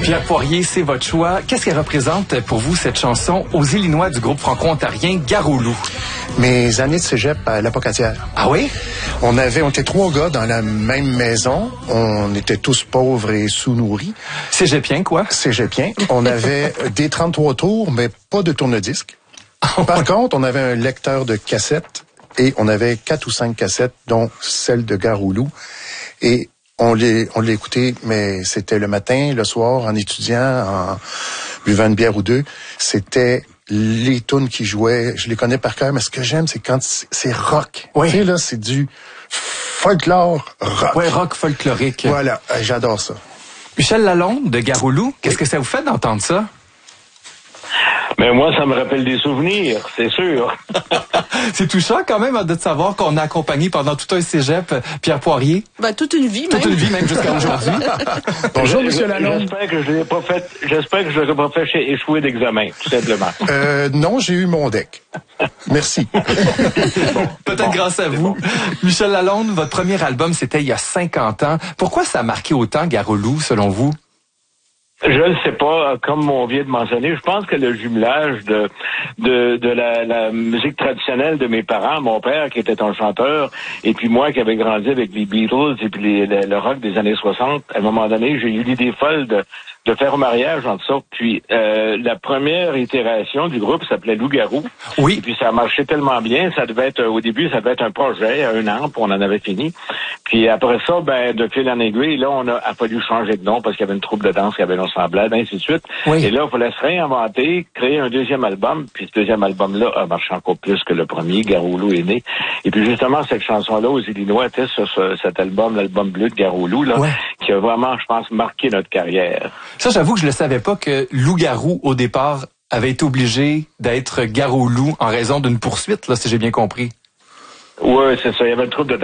Pierre Poirier, c'est votre choix. Qu'est-ce qu'elle représente pour vous, cette chanson, aux Illinois du groupe franco-ontarien Garou-Loup? Mes années de cégep à l'Apocatière. Ah oui? On était 3 gars dans la même maison. On était tous pauvres et sous-nourris. Cégepien, quoi? Cégepien. On avait des 33 tours, mais pas de tourne-disque. Par contre, on avait un lecteur de cassettes et on avait 4 ou 5 cassettes, dont celle de Garou-Loup. Et on l'écoutait, mais c'était le matin, le soir, en étudiant, en buvant une bière ou deux. C'était les tunes qui jouaient. Je les connais par cœur, mais ce que j'aime, c'est quand c'est rock. Oui. Tu sais, là, c'est du folklore rock. Ouais, rock folklorique. Voilà, j'adore ça. Michel Lalonde de Garou-Loup, qu'est-ce que ça vous fait d'entendre ça? Mais moi, ça me rappelle des souvenirs, c'est sûr. C'est touchant quand même de savoir qu'on a accompagné pendant tout un cégep Pierre Poirier. Ben, toute une vie, même. Toute une vie, même jusqu'à aujourd'hui. Bonjour, Monsieur Lalonde. J'espère que je l'ai pas fait, chez échoué d'examen, tout simplement. Non, j'ai eu mon deck. Merci. Peut-être grâce à vous. Michel Lalonde, votre premier album, c'était il y a 50 ans. Pourquoi ça a marqué autant Garou-Loup, selon vous? Je ne sais pas, comme on vient de mentionner, je pense que le jumelage de la musique traditionnelle de mes parents, mon père qui était un chanteur, et puis moi qui avais grandi avec les Beatles et puis le rock des années 60, à un moment donné, j'ai eu l'idée folle de faire un mariage entre ça. Puis la première itération du groupe s'appelait Loup-Garou. Oui. Et puis ça a marché tellement bien, ça devait être au début, ça devait être un projet, 1 an, puis on en avait fini. Puis après ça, de fil en aiguille, là, on a fallu changer de nom parce qu'il y avait une troupe de danse qui avait non semblable, ainsi de suite. Oui. Et là, il fallait se réinventer, créer un deuxième album. Puis ce deuxième album-là a marché encore plus que le premier. Garou-Loup est né. Et puis justement, cette chanson-là aux Illinois était sur cet album, l'album bleu de Garou-Loup, là, qui a vraiment, je pense, marqué notre carrière. Ça, j'avoue que je le savais pas que Loup-Garou, au départ, avait été obligé d'être Garou-Loup en raison d'une poursuite, là, si j'ai bien compris. Oui, c'est ça. Il y avait une troupe de